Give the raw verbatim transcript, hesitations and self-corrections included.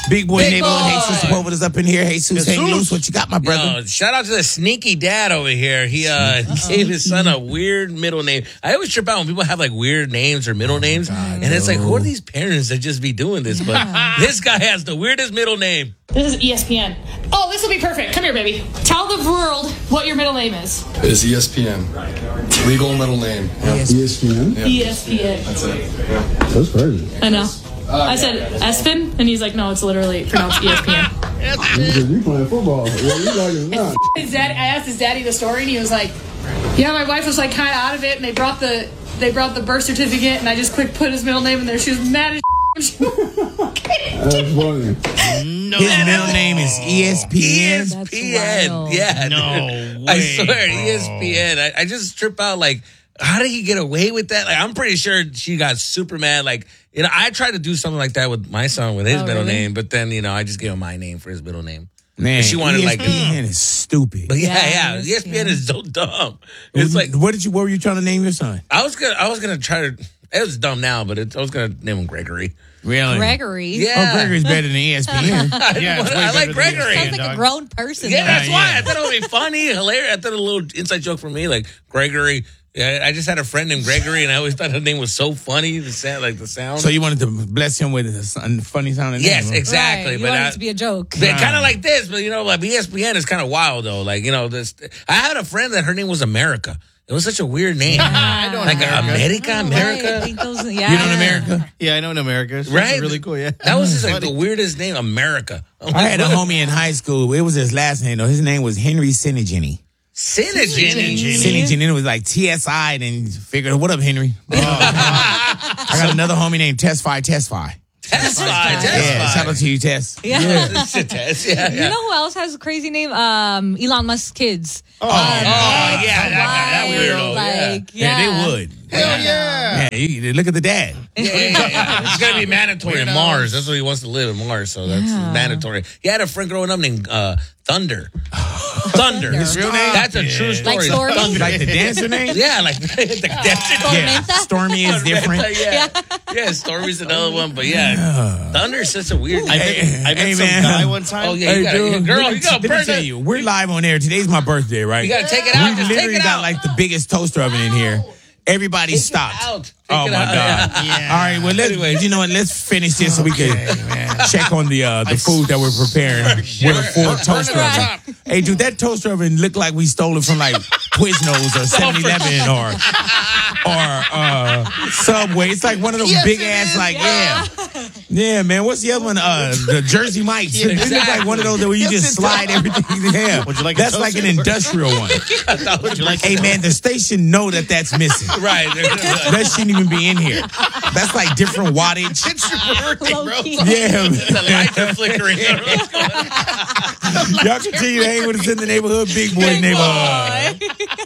Big boy Big neighborhood. boy. Jesus Sepulveda's up in here. Jesus, hang loose. What you got, my brother? Yo, shout out to the sneaky dad over here. He uh, gave his son a weird middle name. I always trip out when people have like weird names or middle names. God, and it's like, no. who are these parents that just be doing this? But this guy has the weirdest middle name. This is E S P N. Oh, this will be perfect. Come here, baby. Tell the world what your middle name is. It's E S P N. Legal middle name. E S P N? E S P N. That's it. Yeah. That's crazy. I know. I said Espen, and he's like, no, it's literally pronounced E S P N. You playing football. Well, you like it not. His dad, I asked his daddy the story, and he was like, yeah, my wife was like kind of out of it, and they brought the they brought the birth certificate, and I just quick put his middle name in there. She was mad as That's funny. No. His middle name is E S P N. E S P N. wild. Yeah. No I way, swear, bro. E S P N. I, I just trip out like, how did he get away with that? Like, I'm pretty sure she got super mad. Like, you know, I tried to do something like that with my son with his Oh, middle really? name, but then, you know, I just gave him my name for his middle name. Man, She wanted, like, E S P N is stupid. But yeah, Yeah, yeah, E E S P N is so dumb. It's like, what did you? What were you trying to name your son? I was gonna, I was gonna try to. It was dumb now, but it, I was gonna name him Gregory. Really? Gregory. Yeah, Oh, Gregory's better than E S P N. yeah, it's way I like better than Gregory. Sounds like a grown person. Yeah, though. that's Yeah, why yeah. I thought it would be funny, hilarious. I thought a little inside joke for me, like Gregory. Yeah, I just had a friend named Gregory, and I always thought her name was so funny. The sound, like the sound. So you wanted to bless him with a son- funny sounding name? yes, huh? exactly. Right. You But want I, it to be a joke. kind of like this, but you know, like E S P N is kind of wild though. Like you know, this. I had a friend that her name was America. It was such a weird name. I know like America. America, Right, I America. think those, yeah. You know in America? Yeah, I know in America. It's Right? really cool, yeah. That was just like the weirdest name, America. I'm I like, had a what? homie in high school. It was his last name though. His name was Henry Sinigini. Synergy. Sinigini. It was like T S I, and figured, what up, Henry? Oh, I got another homie named Testify Testify. That's fine. fine. That's Yeah, shout fine. out to you, Tess. Yeah. It's a test. Yeah, You yeah. know who else has a crazy name? Um, Elon Musk's kids. Oh, Oh, yeah, that, that Wild, weirdo. yeah. Like, yeah, yeah, they would. Hell yeah. Yeah, you, look at the dad. Yeah, yeah, yeah. It's gonna be mandatory in Mars. That's where he wants to live in Mars, so that's Yeah. mandatory. He had a friend growing up named uh, Thunder. Thunder. His real name? That's a true story. Like Stormy? Thunder. Like the dancer name? Yeah, like the dancer. Yeah, Tormenta? Stormy is different. Yeah, yeah. Stormy's another one, but yeah, Thunder's such a weird I name. met, I met Hey, some man. guy one time. Oh yeah, you Hey, gotta, dude, girl, let you me- gotta let me burn tell it. you, we're live on air. Today's my birthday, right? You gotta take it out. We Just take literally it got out. like the biggest toaster oven in here. Everybody Take it stopped. out. Take Oh it my out. god! Yeah. All right, well let's. Anyways. You know what? Let's finish this so we can check on the uh, the food that we're preparing with a full toaster Right. oven. Hey, dude, that toaster oven looked like we stole it from like Quiznos or seven eleven or or uh, Subway. It's like one of those Yes, big it ass is, like yeah. Yeah, man. What's the other one? Uh, the Jersey Mike's. Yeah, It looks like exactly. one of those where you just slide everything in there. Would you like a That's like an toaster? industrial one. Would you like Hey, man, the station know that that's missing. Right. That shouldn't even be in here. That's like different wattage. It's your birthday, bro. Low-key. Yeah, The lights are flickering. y'all continue to hang with us in the neighborhood, big boy neighborhood. Boy.